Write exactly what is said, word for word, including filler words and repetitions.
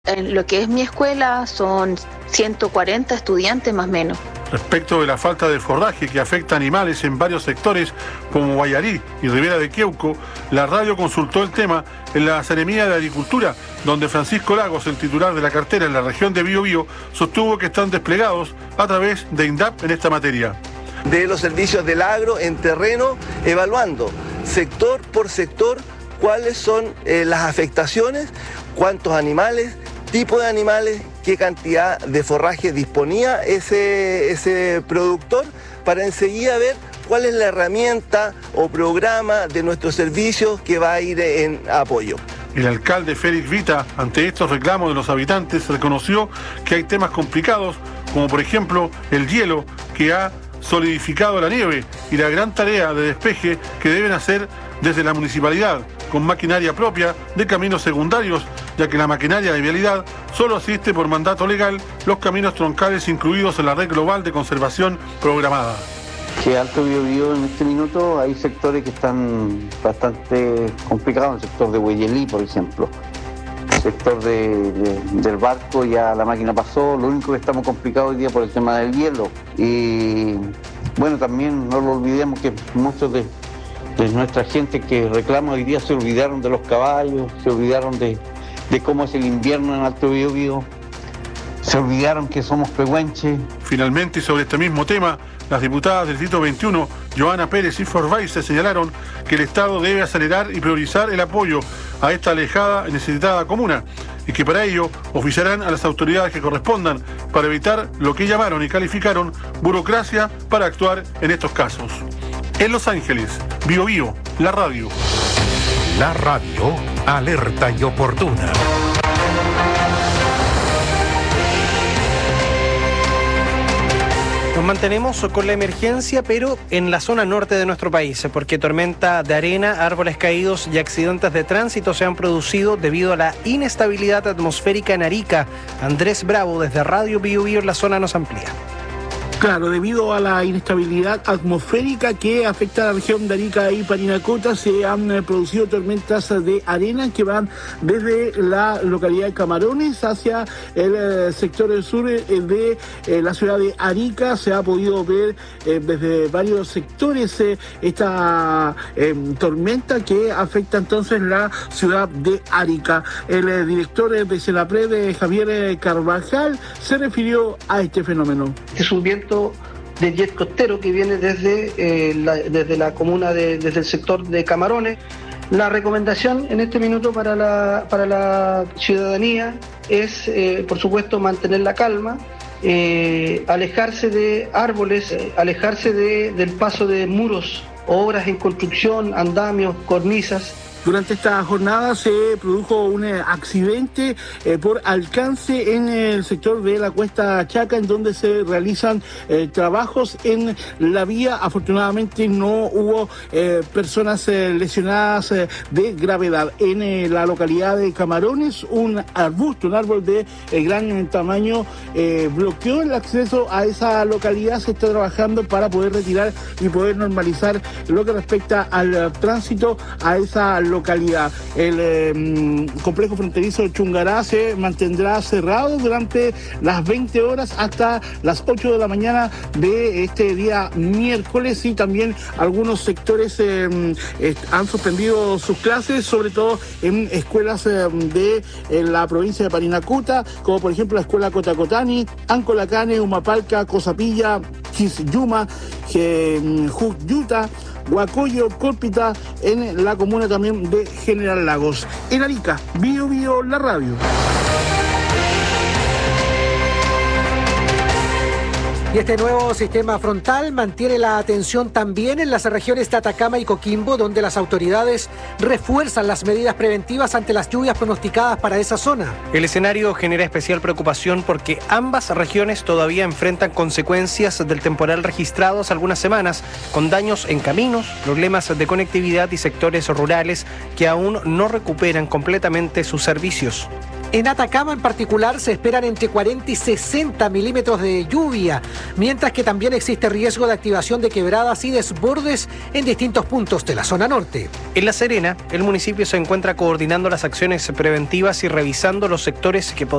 En lo que es mi escuela son ciento cuarenta estudiantes más o menos. Respecto de la falta de forraje que afecta a animales en varios sectores como Guayarí y Ribera de Queuco, la radio consultó el tema en la Seremía de Agricultura, donde Francisco Lagos, el titular de la cartera en la región de Biobío, sostuvo que están desplegados a través de INDAP en esta materia. De los servicios del agro en terreno, evaluando sector por sector cuáles son eh, las afectaciones, cuántos animales, tipo de animales, qué cantidad de forraje disponía ese, ese productor, para enseguida ver cuál es la herramienta o programa de nuestros servicios que va a ir en apoyo. El alcalde Félix Vita, ante estos reclamos de los habitantes, reconoció que hay temas complicados, como por ejemplo el hielo que ha solidificado la nieve y la gran tarea de despeje que deben hacer desde la municipalidad, con maquinaria propia de caminos secundarios, ya que la maquinaria de vialidad solo asiste por mandato legal los caminos troncales incluidos en la red global de conservación programada. Que Alto Biobío en este minuto hay sectores que están bastante complicados, el sector de Hueyelí, por ejemplo. El sector de, de, del barco ya la máquina pasó, lo único que estamos complicados hoy día por el tema del hielo. Y bueno, también no lo olvidemos que muchos de, de nuestra gente que reclama hoy día se olvidaron de los caballos, se olvidaron de, de cómo es el invierno en Alto Biobío, se olvidaron que somos pehuenches. Finalmente, y sobre este mismo tema, las diputadas del Distrito veintiuno, Joana Pérez y Forvaice, señalaron que el Estado debe acelerar y priorizar el apoyo a esta alejada y necesitada comuna, y que para ello oficiarán a las autoridades que correspondan para evitar lo que llamaron y calificaron burocracia para actuar en estos casos. En Los Ángeles, Biobío, la radio. La radio, alerta y oportuna. Nos mantenemos con la emergencia, pero en la zona norte de nuestro país, porque tormenta de arena, árboles caídos y accidentes de tránsito se han producido debido a la inestabilidad atmosférica en Arica. Andrés Bravo, desde Radio Biobío en la zona, nos amplía. Claro, debido a la inestabilidad atmosférica que afecta a la región de Arica y Parinacota, se han eh, producido tormentas de arena que van desde la localidad de Camarones hacia el eh, sector del sur eh, de eh, la ciudad de Arica. Se ha podido ver eh, desde varios sectores eh, esta eh, tormenta que afecta entonces la ciudad de Arica. El eh, director de Senapred, Javier Carvajal, se refirió a este fenómeno. Es un viento de jet costero que viene desde, eh, la, desde la comuna, de, desde el sector de Camarones. La recomendación en este minuto para la, para la ciudadanía es, eh, por supuesto, mantener la calma, eh, alejarse de árboles, eh, alejarse de, del paso de muros, obras en construcción, andamios, cornisas. Durante esta jornada se produjo un accidente eh, por alcance en el sector de la Cuesta Chaca, en donde se realizan eh, trabajos en la vía. Afortunadamente no hubo eh, personas eh, lesionadas eh, de gravedad. En eh, la localidad de Camarones, un arbusto, un árbol de eh, gran tamaño, eh, bloqueó el acceso a esa localidad. Se está trabajando para poder retirar y poder normalizar lo que respecta al uh, tránsito a esa localidad. localidad. El eh, complejo fronterizo de Chungará se mantendrá cerrado durante las veinte horas hasta las ocho de la mañana de este día miércoles, y también algunos sectores eh, eh, han suspendido sus clases, sobre todo en escuelas eh, de eh, la provincia de Parinacota, como por ejemplo la escuela Cotacotani, Ancolacane, Humapalca, Cosapilla, Quisiyuma, Jucyuta, Huacoyo, Cólpita, en la comuna también de General Lagos. En Arica, Biobío, la radio. Y este nuevo sistema frontal mantiene la atención también en las regiones de Atacama y Coquimbo, donde las autoridades refuerzan las medidas preventivas ante las lluvias pronosticadas para esa zona. El escenario genera especial preocupación porque ambas regiones todavía enfrentan consecuencias del temporal registrado hace algunas semanas, con daños en caminos, problemas de conectividad y sectores rurales que aún no recuperan completamente sus servicios. En Atacama en particular se esperan entre cuarenta y sesenta milímetros de lluvia, mientras que también existe riesgo de activación de quebradas y desbordes en distintos puntos de la zona norte. En La Serena, el municipio se encuentra coordinando las acciones preventivas y revisando los sectores que podrían